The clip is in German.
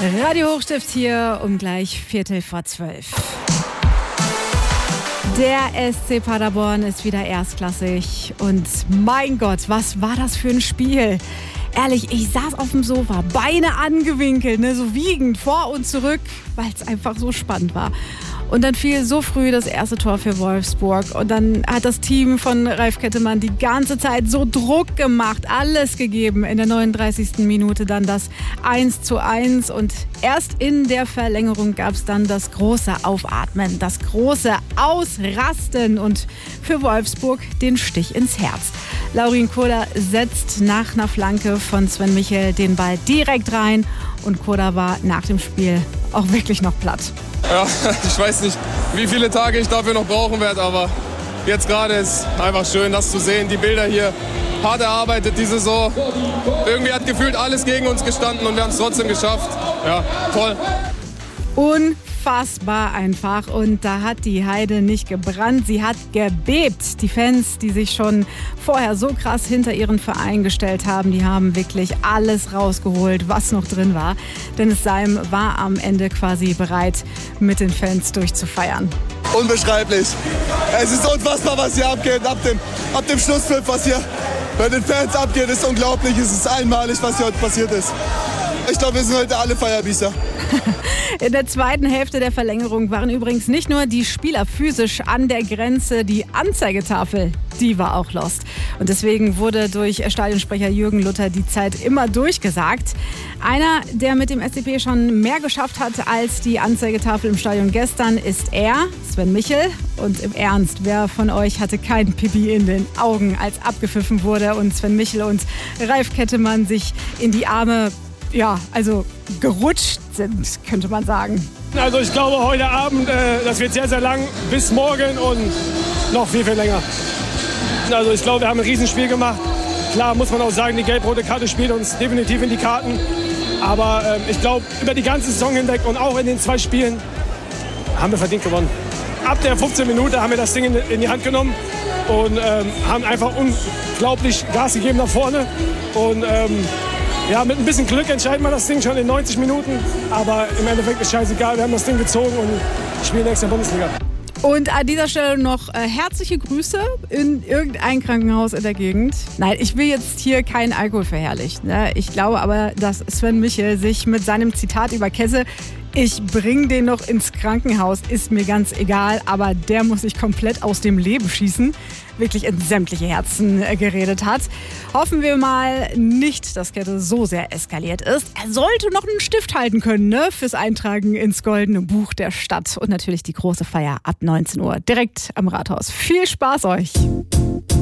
Radio Hochstift hier um gleich 11:45. Der SC Paderborn ist wieder erstklassig und mein Gott, was war das für ein Spiel? Ehrlich, ich saß auf dem Sofa, Beine angewinkelt, so wiegend vor und zurück, weil es einfach so spannend war. Und dann fiel so früh das erste Tor für Wolfsburg. Und dann hat das Team von Ralf Kettemann die ganze Zeit so Druck gemacht, alles gegeben. In der 39. Minute dann das 1:1. Und erst in der Verlängerung gab es dann das große Aufatmen, das große Ausrasten und für Wolfsburg den Stich ins Herz. Laurin Koda setzt nach einer Flanke von Sven Michel den Ball direkt rein. Und Koda war nach dem Spiel auch wirklich noch platt. Ja, ich weiß nicht, wie viele Tage ich dafür noch brauchen werde, aber jetzt gerade ist einfach schön, das zu sehen. Die Bilder hier, hart erarbeitet die Saison. Irgendwie hat gefühlt alles gegen uns gestanden und wir haben es trotzdem geschafft. Ja, toll. Unfassbar einfach. Und da hat die Heide nicht gebrannt, sie hat gebebt. Die Fans, die sich schon vorher so krass hinter ihren Verein gestellt haben, die haben wirklich alles rausgeholt, was noch drin war. Dennis Seim war am Ende quasi bereit, mit den Fans durchzufeiern. Unbeschreiblich. Es ist unfassbar, was hier abgeht. Ab dem Schlusspfiff, was hier bei den Fans abgeht, ist unglaublich. Es ist einmalig, was hier heute passiert ist. Ich glaube, wir sind heute alle Feierbiester. In der zweiten Hälfte der Verlängerung waren übrigens nicht nur die Spieler physisch an der Grenze, die Anzeigetafel, die war auch lost. Und deswegen wurde durch Stadionsprecher Jürgen Luther die Zeit immer durchgesagt. Einer, der mit dem SCP schon mehr geschafft hat als die Anzeigetafel im Stadion gestern, ist er, Sven Michel. Und im Ernst, wer von euch hatte kein Pipi in den Augen, als abgepfiffen wurde und Sven Michel und Ralf Kettemann sich in die Arme gerutscht sind, könnte man sagen. Also ich glaube, heute Abend, das wird sehr, sehr lang, bis morgen und noch viel, viel länger. Also ich glaube, wir haben ein Riesenspiel gemacht. Klar muss man auch sagen, die gelb-rote Karte spielt uns definitiv in die Karten. Aber ich glaube, über die ganze Saison hinweg und auch in den 2 Spielen haben wir verdient gewonnen. Ab der 15 Minute haben wir das Ding in die Hand genommen und haben einfach unglaublich Gas gegeben nach vorne. Und mit ein bisschen Glück entscheiden wir das Ding schon in 90 Minuten. Aber im Endeffekt ist scheißegal, wir haben das Ding gezogen und spielen nächste Bundesliga. Und an dieser Stelle noch herzliche Grüße in irgendein Krankenhaus in der Gegend. Nein, ich will jetzt hier keinen Alkohol verherrlichen. Ne? Ich glaube aber, dass Sven Michel sich mit seinem Zitat über Kesse, ich bring den noch ins Krankenhaus, ist mir ganz egal, aber der muss sich komplett aus dem Leben schießen, wirklich in sämtliche Herzen geredet hat. Hoffen wir mal nicht, dass Kette so sehr eskaliert ist. Er sollte noch einen Stift halten können, fürs Eintragen ins Goldene Buch der Stadt. Und natürlich die große Feier ab 19 Uhr direkt am Rathaus. Viel Spaß euch!